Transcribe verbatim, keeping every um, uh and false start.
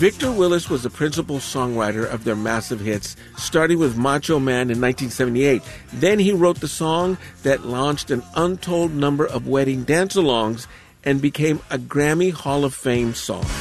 Victor Willis was the principal songwriter of their massive hits, starting with Macho Man in nineteen seventy-eight. Then he wrote the song that launched an untold number of wedding dance-alongs and became a Grammy Hall of Fame song.